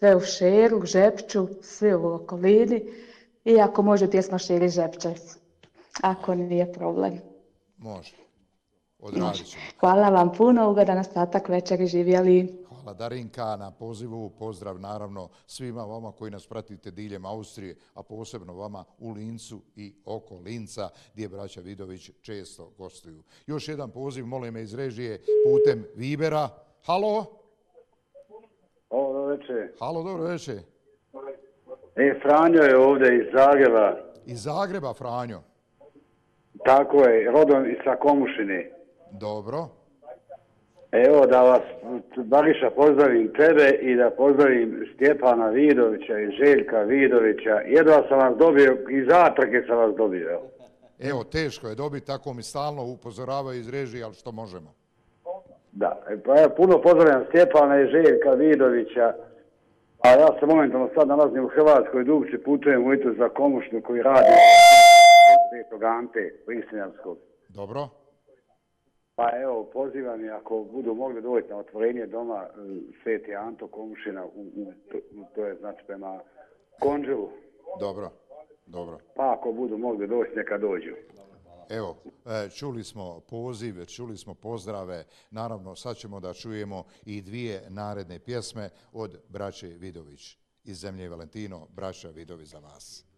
sve u Šeru, Žepču, svi u okolini. I ako može pjesma Šeri Žepče, ako nije problem. Može. Odradit ćemo. Hvala vam puno, ugodan ostatak večeri, živjeli. Hvala Darinka na pozivu, pozdrav naravno svima vama koji nas pratite diljem Austrije, a posebno vama u Lincu i oko Linca, gdje braća Vidović često gostuju. Još jedan poziv, molim me iz režije, putem Vibera. Halo? Dobro večer. Halo, dobro večer. Franjo je ovdje iz Zagreba. Iz Zagreba, Franjo? Tako je, rodom iz Komušine. Dobro. Evo da vas, Bariša, pozdravim tebe i da pozdravim Stjepana Vidovića i Željka Vidovića. Jedva sam vas dobio, iz Zatrke sam vas dobio. Evo, teško je dobiti, tako mi stalno upozoravaju iz režije, ali što možemo? Da, pa ja puno pozdravljam Stjepana i Željka Vidovića, a ja se momentalno sad nalazim u Hrvatskoj, Dubči, putujem u Itu za Komušnu koji radi Svetog Ante Pristinjanskog. Dobro. Pa evo, pozivam je ako budu mogli doći na otvorenje doma Sveti Anto Komušina, to je znači prema Konđelu. Dobro, dobro. Pa ako budu mogli doći, neka dođu. Evo, čuli smo poziv, čuli smo pozdrave. Naravno, sad ćemo da čujemo i dvije naredne pjesme od braće Vidović. Iz zemlje Valentino, braća Vidović za vas.